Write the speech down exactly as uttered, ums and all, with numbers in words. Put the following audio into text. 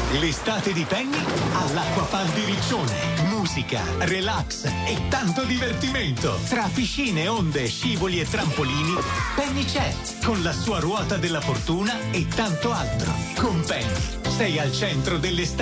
L'estate di Penny all'Acquapark di Riccione. Musica, relax e tanto divertimento. Tra piscine, onde, scivoli e trampolini, Penny c'è, con la sua ruota della fortuna e tanto altro. Con Penny sei al centro dell'estate.